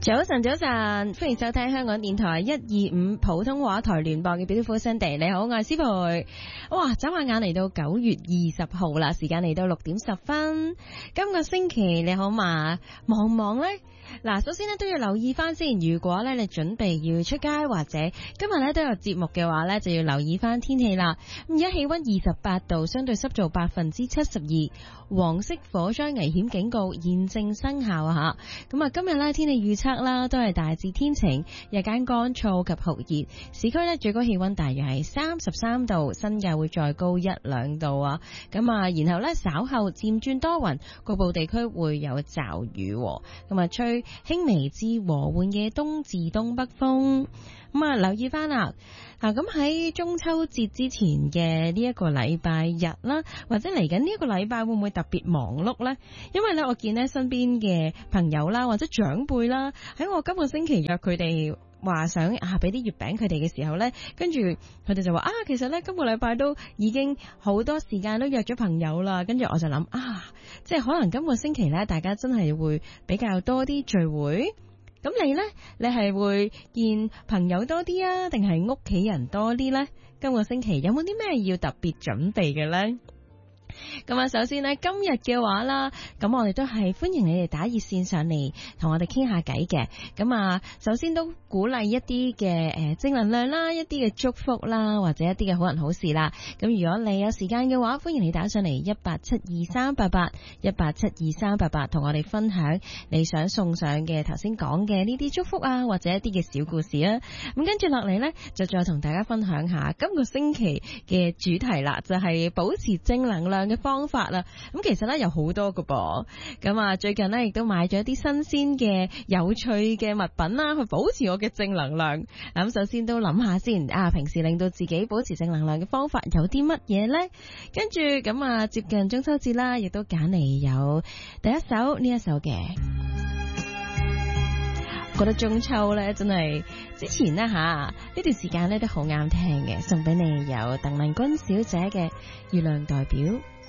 早晨，早晨，歡迎收聽香港電台125普通話台聯播嘅 Beautiful Sunday。你好，我係思培。哇，眨下眼嚟到9月20號啦，時間嚟到6點10分。今個星期你好嘛？忙唔忙呢？嗱，首先呢都要留意翻先，如果咧你準備要出街或者今日咧都有節目嘅話咧，就要留意翻天氣啦。咁而家氣溫28度，相對濕度72%，黃色火災危險警告現正生效啊吓。咁啊，今日咧天氣預測啦，都係大致天晴，日間乾燥及酷熱，市區咧最高氣溫大約係33度，新界會再高1-2度啊。咁啊，然後咧稍後漸轉多雲，局部地區會有驟雨。咁啊，吹輕微至和緩嘅東至東北風。咁啊，留意翻啦。嗱，咁喺中秋節之前嘅呢一個禮拜日啦，或者嚟緊呢一個禮拜會唔會特別忙碌呢？因為咧，我見咧身邊嘅朋友啦，或者長輩啦，喺我今個星期約佢哋話想俾啲月餅佢哋嘅時候呢，跟住佢哋就話其實呢，今個禮拜都已經好多時間都約咗朋友啦。跟住我就諗即係可能今個星期呢，大家真係會比較多啲聚會。咁你呢？你係會見朋友多啲啊，定係屋企人多啲呢？今個星期有冇啲咩要特別準備嘅呢？咁啊，首先呢，今日嘅話啦，咁我哋都係歡迎你哋打熱線上嚟同我哋傾下偈嘅。咁啊，首先都鼓勵一啲嘅正能量啦，一啲嘅祝福啦，或者一啲嘅好人好事啦。咁如果你有時間嘅話，歡迎你打上嚟1872388，1872388，同我哋分享你想送上嘅頭先講嘅呢啲祝福啊，或者一啲嘅小故事啊。咁跟住落嚟呢，就再同大家分享下今個星期嘅主題啦，就係保持正能量嘅方法啦。咁其實咧有好多個噃，咁啊最近咧亦都買咗一啲新鮮嘅有趣嘅物品啦，去保持我嘅正能量。咁首先都諗下先，平時令到自己保持正能量嘅方法有啲乜嘢呢？跟住咁啊接近中秋節啦，亦都揀嚟有第一首呢一首嘅，覺得中秋咧真係之前呢呢段時間咧都好啱聽嘅，送俾你有鄧麗君小姐嘅《月亮代表》。